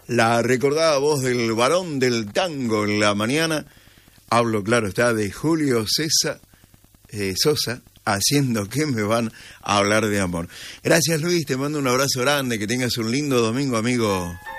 La recordada voz del varón del tango en la mañana. Hablo, claro, está de Julio César Sosa, haciendo que me van a hablar de amor. Gracias, Luis, te mando un abrazo grande, que tengas un lindo domingo, amigo.